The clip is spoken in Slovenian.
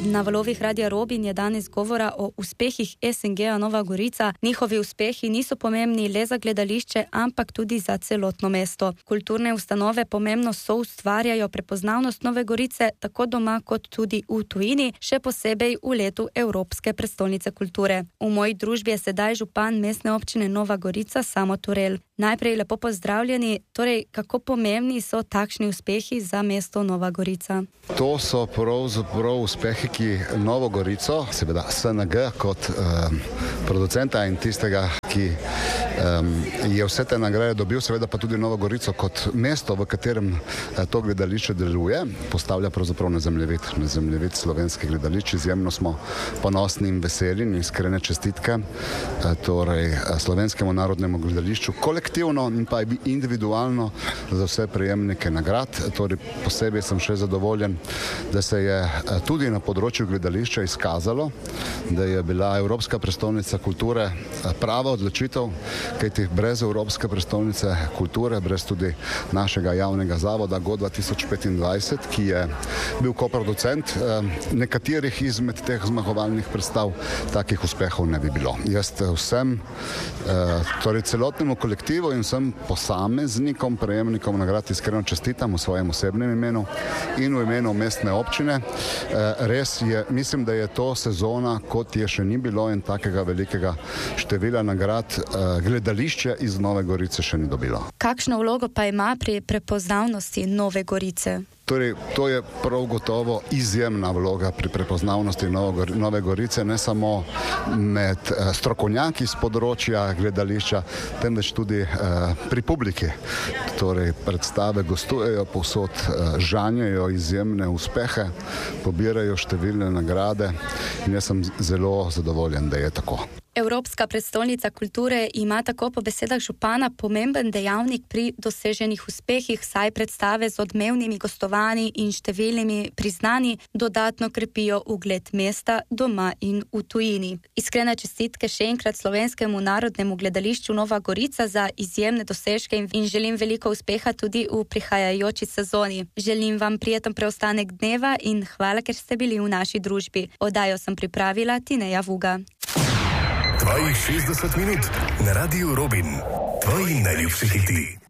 Na valovih Radia Robin je danes govora o uspehih SNG-a Nova Gorica. Njihovi uspehi niso pomembni le za gledališče, ampak tudi za celotno mesto. Kulturne ustanove pomembno soustvarjajo prepoznavnost Nove Gorice, tako doma kot tudi v tujini, še posebej v letu Evropske prestolnice kulture. V moji družbi je sedaj župan mestne občine Nova Gorica Samo Turel. Najprej lepo pozdravljeni, torej kako pomembni so takšni uspehi za mesto Nova Gorica? To so pravzaprav uspehi, ki Novo Gorico, seveda SNG kot producenta in tistega, ki je vse te nagrade dobil, seveda pa tudi Novo Gorico kot mesto, v katerem to gledališče deluje, postavlja pravzaprav na zemljevid slovenskih gledališč. Izjemno smo ponosni in veseli in iskrene čestitke torej Slovenskemu narodnemu gledališču kolektivno in pa individualno za vse prejemnike nagrad. Torej posebej sem še zadovoljen, da se je tudi na področju gledališča izkazalo, da je bila Evropska prestolnica kulture prava odločitev, kajti brez Evropske prestolnice kulture, brez tudi našega javnega zavoda GO 2025, ki je bil koproducent nekaterih izmed teh zmagovalnih predstav, takih uspehov ne bi bilo. Jaz vsem, torej celotnemu kolektivu in vsem posameznikom, prejemnikom nagrad iskreno čestitam v svojem osebnem imenu in v imenu mestne občine. Res je, mislim, da je to sezona, kot je še ni bilo in takega velikega števila nagrad gledališče iz Nove Gorice še ni dobilo. Kakšno vlogo pa ima pri prepoznavnosti Nove Gorice? Torej, to je prav gotovo izjemna vloga pri prepoznavnosti Nove Gorice, ne samo med strokovnjaki z področja gledališča, temveč tudi pri publiki. Torej, predstave gostujejo povsod, žanjejo izjemne uspehe, pobirajo številne nagrade in jaz sem zelo zadovoljen, da je tako. Evropska prestolnica kulture ima tako po besedah župana pomemben dejavnik pri doseženih uspehih, saj predstave z odmevnimi gostovanji in številnimi priznanji dodatno krepijo ugled mesta doma in v tujini. Iskrene čestitke še enkrat Slovenskemu narodnemu gledališču Nova Gorica za izjemne dosežke in želim veliko uspeha tudi v prihajajoči sezoni. Želim vam prijeten preostanek dneva in hvala, ker ste bili v naši družbi. Oddajo sem pripravila Tineja Vuga. Tvojih 60 minut na Radiu Robin. Tvoji najljubši hiti.